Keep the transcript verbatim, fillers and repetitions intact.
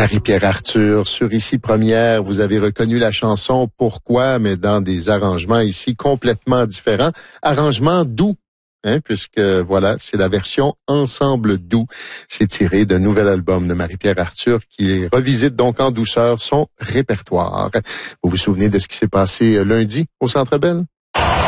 Marie-Pierre Arthur, sur Ici Première, vous avez reconnu la chanson Pourquoi, mais dans des arrangements ici complètement différents. Arrangements doux, hein, puisque voilà, c'est la version Ensemble doux. C'est tiré d'un nouvel album de Marie-Pierre Arthur qui revisite donc en douceur son répertoire. Vous vous souvenez de ce qui s'est passé lundi au Centre Bell?